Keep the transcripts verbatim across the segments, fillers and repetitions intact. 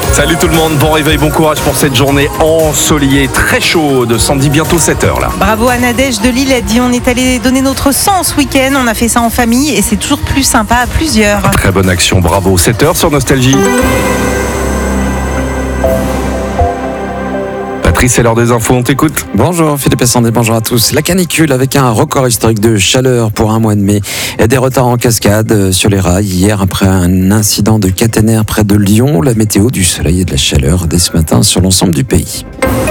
Salut tout le monde, bon réveil, bon courage pour cette journée ensoleillée, très chaude. Sandy, bientôt sept heures là. Bravo à Nadège de Lille, elle dit on est allé donner notre sang ce week-end, on a fait ça en famille et c'est toujours plus sympa à plusieurs. Très bonne action, bravo. sept heures sur Nostalgie. Patrice, c'est l'heure des infos, on t'écoute. Bonjour Philippe et Sandy, bonjour à tous. La canicule avec un record historique de chaleur pour un mois de mai et des retards en cascade sur les rails. Hier, après un incident de caténaire près de Lyon, la météo du soleil et de la chaleur dès ce matin sur l'ensemble du pays.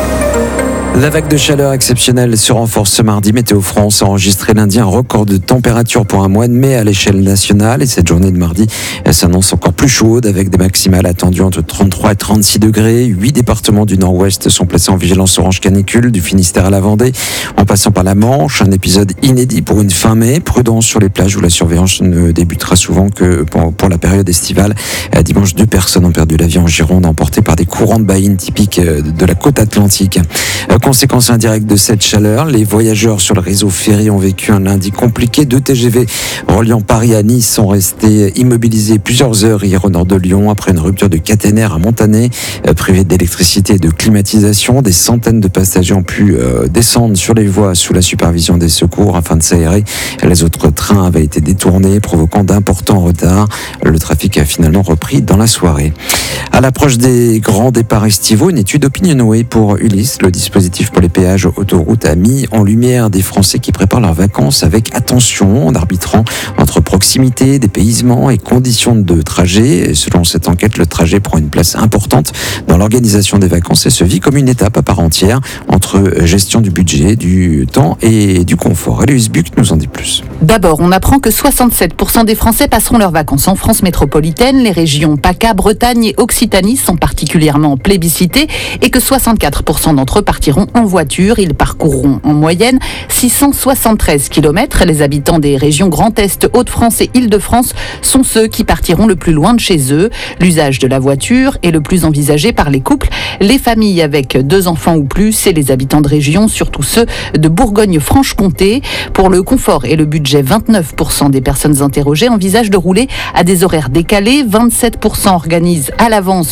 La vague de chaleur exceptionnelle se renforce ce mardi. Météo France a enregistré lundi un record de température pour un mois de mai à l'échelle nationale. Et cette journée de mardi elle s'annonce encore plus chaude avec des maximales attendues entre trente-trois et trente-six degrés. Huit départements du nord-ouest sont placés en vigilance orange canicule, du Finistère à la Vendée, en passant par la Manche. Un épisode inédit pour une fin mai. Prudence sur les plages où la surveillance ne débutera souvent que pour, pour la période estivale. Dimanche, deux personnes ont perdu la vie en Gironde, emportées par des courants de baïnes typiques de la côte atlantique. Conséquence indirecte de cette chaleur, les voyageurs sur le réseau ferré ont vécu un lundi compliqué. Deux T G V reliant Paris à Nice sont restés immobilisés plusieurs heures hier au nord de Lyon après une rupture de caténaire à Montané. Privés d'électricité et de climatisation, des centaines de passagers ont pu euh, descendre sur les voies sous la supervision des secours afin de s'aérer. Les autres trains avaient été détournés, provoquant d'importants retards. Le trafic a finalement repris dans la soirée. À l'approche des grands départs estivaux, une étude Opinionway pour Ulysse, le dispositif pour les péages autoroutes, a mis en lumière des Français qui préparent leurs vacances avec attention, en arbitrant entre proximité, dépaysement et conditions de trajet. Et selon cette enquête, le trajet prend une place importante dans l'organisation des vacances et se vit comme une étape à part entière entre gestion du budget, du temps et du confort. Héloïse Buc nous en dit plus. D'abord, on apprend que soixante-sept pour cent des Français passeront leurs vacances en France métropolitaine. Les régions PACA, Bretagne et Occitanie sont particulièrement plébiscitées et que soixante-quatre pour cent d'entre eux partiront en voiture. Ils parcourront en moyenne six cent soixante-treize kilomètres. Les habitants des régions Grand Est, Hauts-de-France et Île-de-France sont ceux qui partiront le plus loin de chez eux. L'usage de la voiture est le plus envisagé par les couples, les familles avec deux enfants ou plus et les habitants de région, surtout ceux de Bourgogne-Franche-Comté. Pour le confort et le budget, vingt-neuf pour cent des personnes interrogées envisagent de rouler à des horaires décalés. vingt-sept pour cent organisent à l'avance